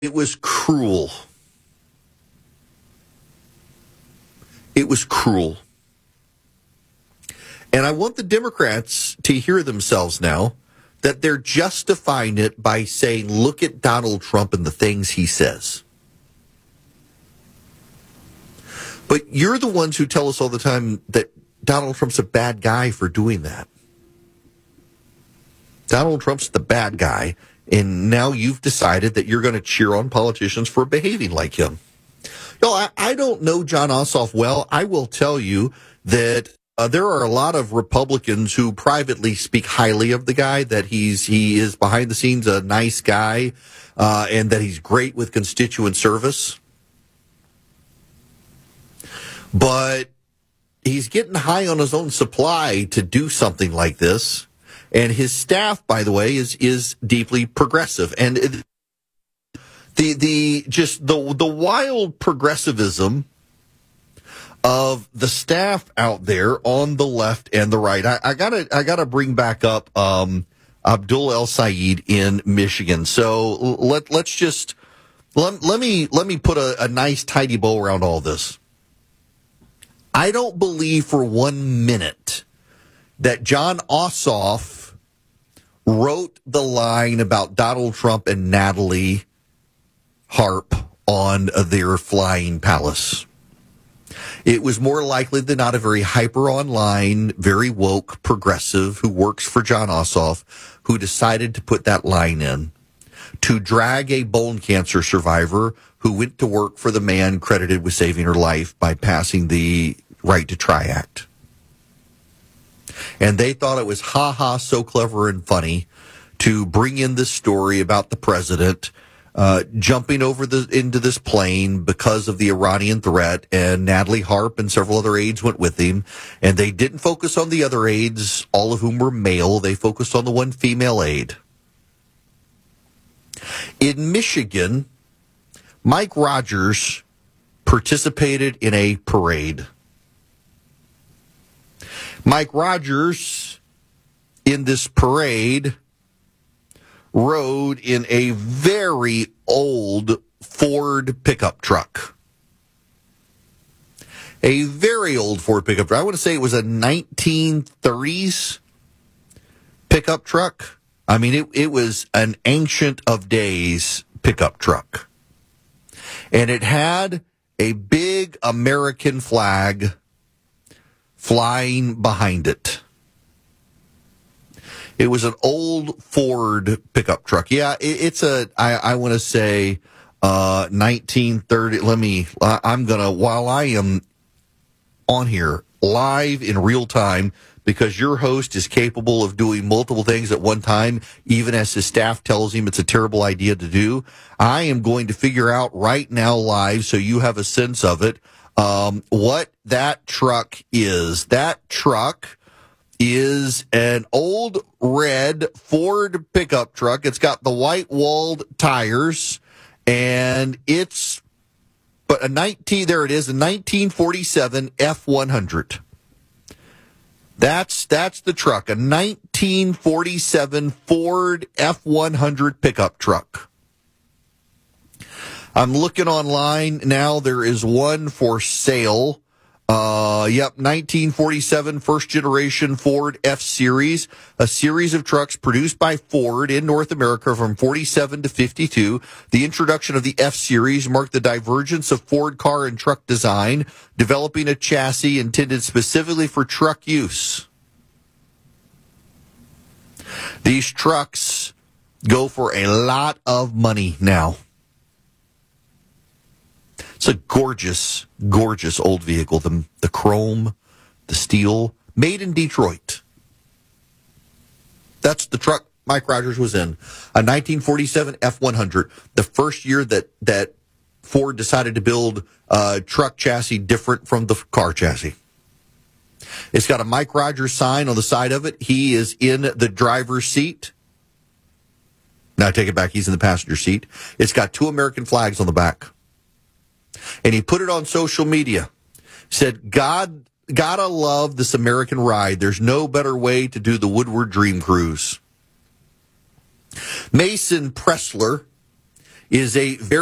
It was cruel. It was cruel. And I want the Democrats to hear themselves now that they're justifying it by saying, look at Donald Trump and the things he says. But you're the ones who tell us all the time that Donald Trump's a bad guy for doing that. Donald Trump's the bad guy, and now you've decided that you're going to cheer on politicians for behaving like him. No, I don't know Jon Ossoff well. I will tell you that there are a lot of Republicans who privately speak highly of the guy, that he is behind the scenes a nice guy, and that he's great with constituent service. But he's getting high on his own supply to do something like this. And his staff, by the way, is deeply progressive. And the wild progressivism of the staff out there on the left and the right. I gotta bring back up Abdul El Sayed in Michigan. So let me put a nice tidy bow around all this. I don't believe for 1 minute that Jon Ossoff wrote the line about Donald Trump and Natalie Harp on their flying palace. It was more likely than not a very hyper online, very woke progressive who works for Jon Ossoff who decided to put that line in to drag a bone cancer survivor who went to work for the man credited with saving her life by passing the Right to Try Act. And they thought it was so clever and funny to bring in this story about the president jumping into this plane because of the Iranian threat, and Natalie Harp and several other aides went with him, and they didn't focus on the other aides, all of whom were male. They focused on the one female aide. In Michigan, Mike Rogers participated in a parade. Mike Rogers, in this parade, rode in a very old Ford pickup truck. A very old Ford pickup truck. I want to say it was a 1930s pickup truck. I mean, it was an ancient of days pickup truck. And it had a big American flag flying behind it. It was an old Ford pickup truck. Yeah, it's I want to say 1930. While I am on here live in real time, because your host is capable of doing multiple things at one time, even as his staff tells him it's a terrible idea to do, I am going to figure out right now live, so you have a sense of it, what that truck is. That truck is an old red Ford pickup truck. It's got the white walled tires, and it's a 1947 F100. That's the truck, a 1947 Ford F100 pickup truck. I'm looking online now. There is one for sale. 1947 first generation Ford F-Series, a series of trucks produced by Ford in North America from 47 to 52. The introduction of the F-Series marked the divergence of Ford car and truck design, developing a chassis intended specifically for truck use. These trucks go for a lot of money now. It's a gorgeous, gorgeous old vehicle. The chrome, the steel, made in Detroit. That's the truck Mike Rogers was in. A 1947 F100. The first year that Ford decided to build a truck chassis different from the car chassis. It's got a Mike Rogers sign on the side of it. He is in the driver's seat. Now I take it back. He's in the passenger seat. It's got two American flags on the back. And he put it on social media. Said, gotta love this American ride. There's no better way to do the Woodward Dream Cruise. Mason Pressler is a very